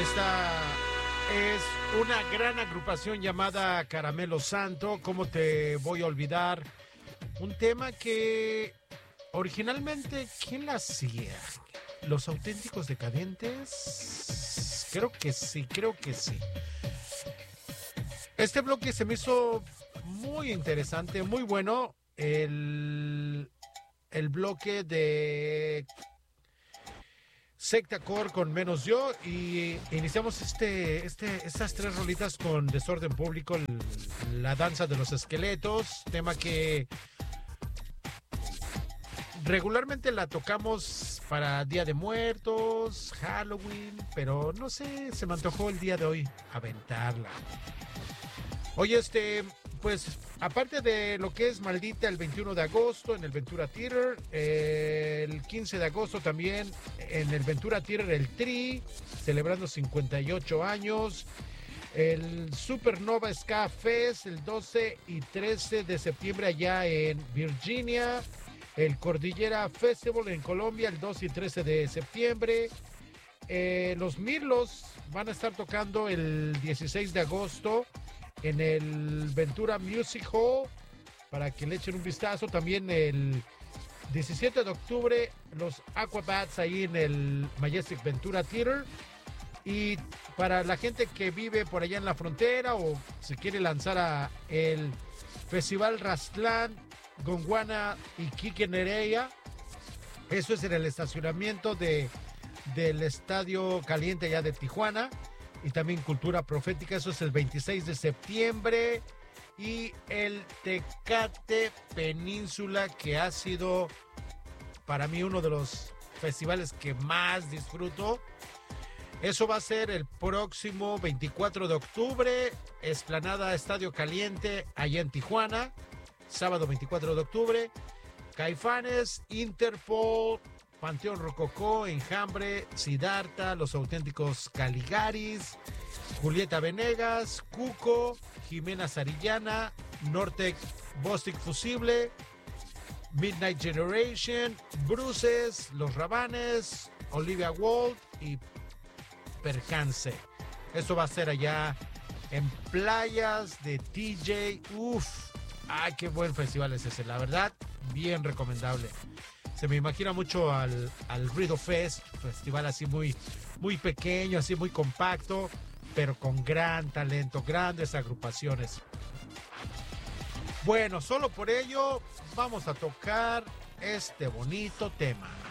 Esta es una gran agrupación llamada Caramelo Santo. ¿Cómo te voy a olvidar? Un tema que originalmente, ¿quién la hacía? ¿Los Auténticos Decadentes? Creo que sí, creo que sí. Este bloque se me hizo muy interesante, muy bueno. El bloque de Secta Core con Menos Yo, y iniciamos estas tres rolitas con Desorden Público, la danza de los esqueletos, tema que regularmente la tocamos para Día de Muertos, Halloween, pero no sé, se me antojó el día de hoy aventarla. Oye, pues aparte de lo que es Maldita el 21 de agosto en el Ventura Theater, el 15 de agosto también en el Ventura Theater el Tri, celebrando 58 años, el Supernova Ska Fest el 12 y 13 de septiembre allá en Virginia, el Cordillera Festival en Colombia el 2 y 13 de septiembre, los Mirlos van a estar tocando el 16 de agosto en el Ventura Music Hall, para que le echen un vistazo. También el 17 de octubre, los Aquabats ahí en el Majestic Ventura Theater. Y para la gente que vive por allá en la frontera o se quiere lanzar a el Festival Rastlán, Gondwana y Quique Nereya, eso es en el estacionamiento del Estadio Caliente allá de Tijuana. Y también Cultura Profética, eso es el 26 de septiembre. Y el Tecate Península, que ha sido para mí uno de los festivales que más disfruto. Eso va a ser el próximo 24 de octubre, Explanada Estadio Caliente, allá en Tijuana. Sábado 24 de octubre. Caifanes, Interpol, Panteón Rococó, Enjambre, Siddhartha, Los Auténticos Caligaris, Julieta Venegas, Cuco, Jimena Sarillana, Nortec Bostic Fusible, Midnight Generation, Bruces, Los Rabanes, Olivia Wald y Percance. Esto va a ser allá en Playas de TJ. Ay, qué buen festival es ese, la verdad, bien recomendable. Se me imagina mucho al Rido Fest, festival así muy, muy pequeño, así muy compacto, pero con gran talento, grandes agrupaciones. Bueno, solo por ello vamos a tocar este bonito tema.